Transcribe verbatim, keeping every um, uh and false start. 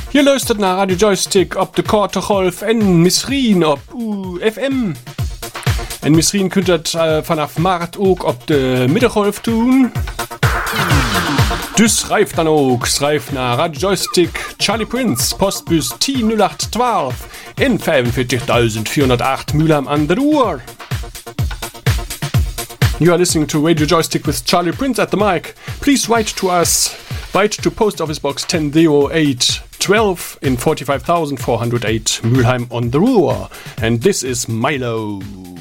Je luistert naar Radio Joystick op de korte golf en misschien op U F M. En misschien kunt u het uh, vanaf maart ook op de middengolf doen. Dus schrijf dan ook. Schrijf naar Radio Joystick Charlie Prince, postbus T nul acht twaalf en vijfenveertig vierhonderdacht Mülheim aan de Ruhr. You are listening to Radio Joystick with Charlie Prince at the mic. Please write to us. Write to Post Office Box ten oh eight twelve in forty-five thousand four hundred eight Mülheim on the Ruhr. And this is Milo.